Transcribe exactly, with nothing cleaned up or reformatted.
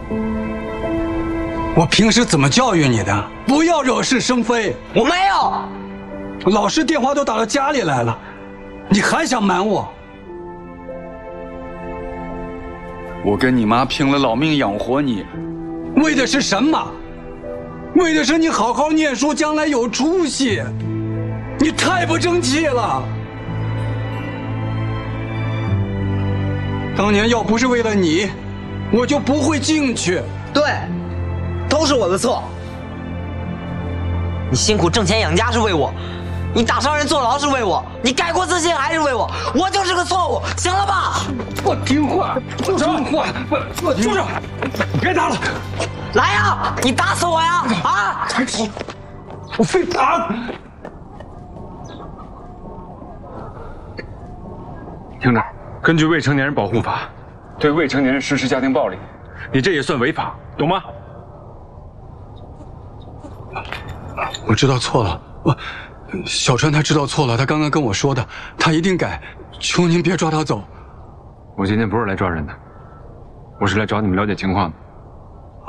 我平时怎么教育你的？不要惹是生非。 我没有。 老师电话都打到家里来了，你还想瞒我？我跟你妈拼了老命养活你，为的是什么？为的是你好好念书，将来有出息。你太不争气了！当年要不是为了你，我就不会进去。 对，都是我的错。你辛苦挣钱养家是为我，你打伤人坐牢是为我，你改过自新还是为我，我就是个错误，行了吧？ 我听话，我听话，我我听话，你别打了。 来呀，你打死我呀！啊！ 我非打！ 听着，根据《未成年人保护法》，对未成年人实施家庭暴力，你这也算违法，懂吗？ 我知道错了，我小川他知道错了，他刚刚跟我说的，他一定改，求您别抓他走。 我今天不是来抓人的，我是来找你们了解情况的。